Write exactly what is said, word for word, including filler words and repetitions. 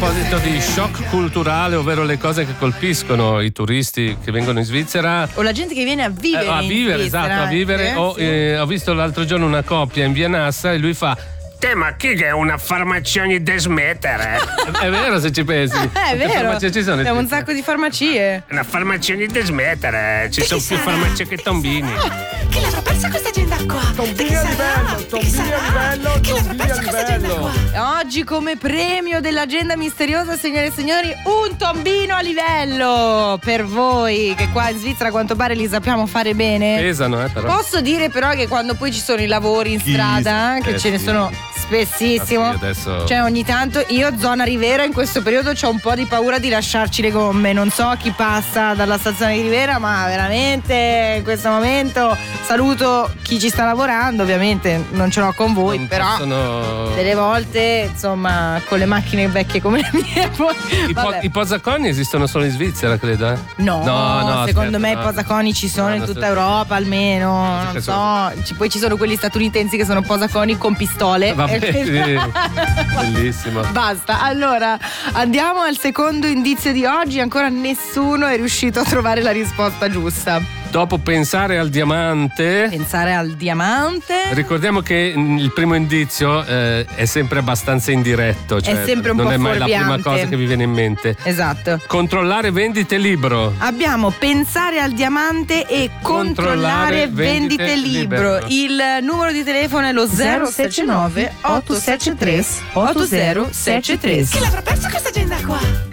proposito di shock culturale, ovvero le cose che colpiscono i turisti che vengono in Svizzera o la gente che viene a vivere, eh, a vivere, in Svizzera, esatto, a vivere. eh, ho, sì. eh, ho visto l'altro giorno una coppia in Via Nassa e lui fa: Te, ma chi è una farmacione da smettere? è vero se ci pensi. Eh, è Quante vero, farmacie ci sono in abbiamo un Svizzera? sacco di farmacie. Una farmacione da smettere. Ci sono più farmacie che tombini. Chi l'avrà persa questa agenda qua? Tombini a livello, tombini a livello, Chi l'avrà tombini a persa questa agenda livello. qua? Oggi come premio dell'agenda misteriosa, signore e signori, un tombino a livello per voi che qua in Svizzera a quanto pare li sappiamo fare bene. Pesano, eh, però. Posso dire però che quando poi ci sono i lavori in Chi- strada, che eh, ce ne sì. sono spessissimo, Ah, sì, adesso- cioè ogni tanto io zona Rivera in questo periodo ho un po' di paura di lasciarci le gomme. Non so chi passa dalla stazione di Rivera, ma veramente in questo momento saluto chi ci sta lavorando, ovviamente non ce l'ho con voi, Non però possono- delle volte insomma con le macchine vecchie come le mie poi, I, po- vabbè. i posaconi esistono solo in Svizzera, credo. Eh? No, no, no, secondo aspetta, me no. i posaconi ci sono No, in no, tutta aspetta. Europa almeno, non che so. Ci- poi ci sono quelli statunitensi che sono posaconi con pistole. Vabbè, E- sì. Bellissimo. Basta, allora andiamo al secondo indizio di oggi. Ancora nessuno è riuscito a trovare la risposta giusta. Dopo pensare al diamante, Pensare al diamante. ricordiamo che mh, il primo indizio eh, è sempre abbastanza indiretto, cioè È sempre un non po' è mai la prima fuorviante. cosa che vi viene in mente. Esatto. Controllare vendite libro. Abbiamo pensare al diamante e controllare Controllare vendite vendite libro. libero. Il numero di telefono è lo zero sette nove otto sette tre otto zero sette tre. Chi l'avrà persa questa agenda qua?